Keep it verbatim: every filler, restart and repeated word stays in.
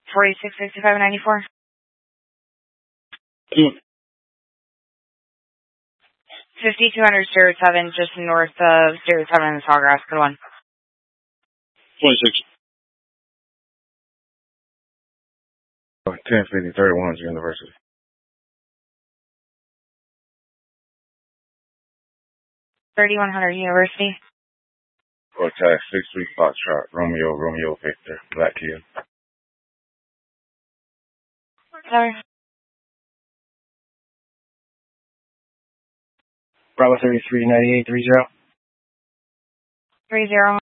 forty-six sixty-five ninety-four. Mm. fifty-two hundred zero seven, just north of zero seven in the Sawgrass. Good one. twenty-six. ten fifty, thirty-one University. thirty-one hundred University. Cortex, six three Foxtrot, Romeo, Romeo, Victor, Black Kia. Sorry. Bravo thirty-three ninety-eight three zero. three zero.